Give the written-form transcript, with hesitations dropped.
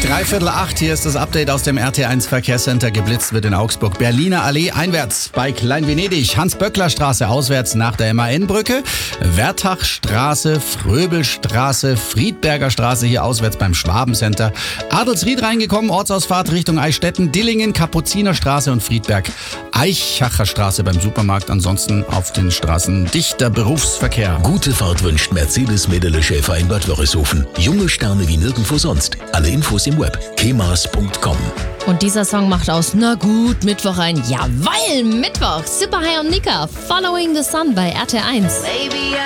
7:45, hier ist das Update aus dem RT1 Verkehrscenter. Geblitzt wird in Augsburg. Berliner Allee einwärts bei Klein-Venedig, Hans-Böckler-Straße auswärts nach der MAN-Brücke, Wertachstraße, Fröbelstraße, Friedberger Straße hier auswärts beim Schwabencenter, Adelsried reingekommen, Ortsausfahrt Richtung Eichstätten, Dillingen, Kapuzinerstraße und Friedberg, Eichacher Straße beim Supermarkt. Ansonsten auf den Straßen dichter Berufsverkehr. Gute Fahrt wünscht Mercedes-Medele-Schäfer in Bad Wörishofen. Junge Sterne wie nirgendwo sonst. Alle Infos im Web. kemas.com. Und dieser Song macht aus Na gut Mittwoch ein Jawoll Mittwoch. Super High und Nika, Following the Sun bei RT1. Baby,